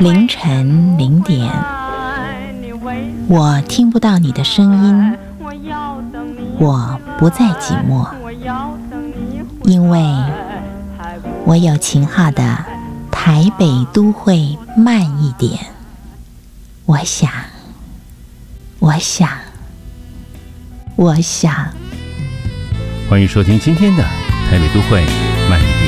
凌晨0点，我听不到你的声音，我不再寂寞，因为我有秦昊的台北都会慢一点。我想， 欢迎收听今天的台北都会慢一点。